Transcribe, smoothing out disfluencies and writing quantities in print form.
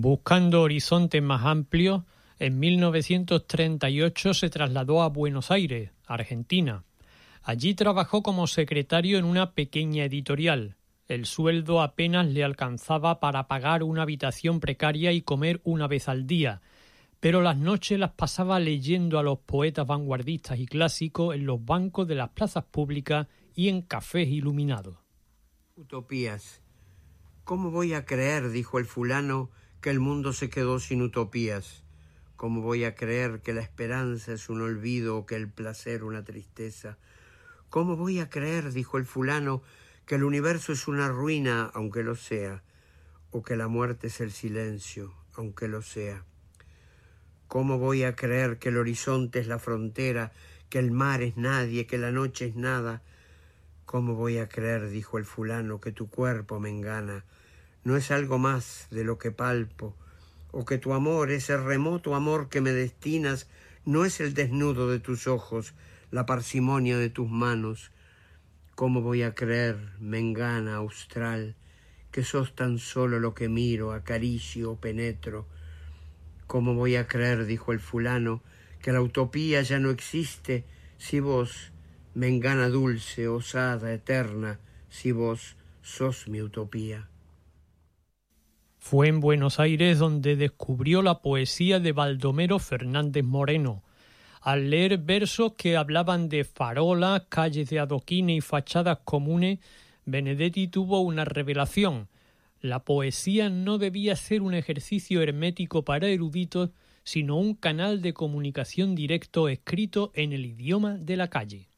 Buscando horizontes más amplios, en 1938 se trasladó a Buenos Aires, Argentina. Allí trabajó como secretario en una pequeña editorial. El sueldo apenas le alcanzaba para pagar una habitación precaria y comer una vez al día, pero las noches las pasaba leyendo a los poetas vanguardistas y clásicos en los bancos de las plazas públicas y en cafés iluminados. Utopías. ¿Cómo voy a creer, dijo el fulano, que el mundo se quedó sin utopías? ¿Cómo voy a creer que la esperanza es un olvido o que el placer una tristeza? ¿Cómo voy a creer, dijo el fulano, que el universo es una ruina, aunque lo sea, o que la muerte es el silencio, aunque lo sea? ¿Cómo voy a creer que el horizonte es la frontera, que el mar es nadie, que la noche es nada? ¿Cómo voy a creer, dijo el fulano, que tu cuerpo me engana no es algo más de lo que palpo, o que tu amor, ese remoto amor que me destinas, no es el desnudo de tus ojos, la parsimonia de tus manos? ¿Cómo voy a creer, mengana austral, que sos tan solo lo que miro, acaricio, penetro? ¿Cómo voy a creer, dijo el fulano, que la utopía ya no existe si vos, mengana dulce, osada, eterna, si vos sos mi utopía? Fue en Buenos Aires donde descubrió la poesía de Baldomero Fernández Moreno. Al leer versos que hablaban de farolas, calles de adoquines y fachadas comunes, Benedetti tuvo una revelación. La poesía no debía ser un ejercicio hermético para eruditos, sino un canal de comunicación directo escrito en el idioma de la calle.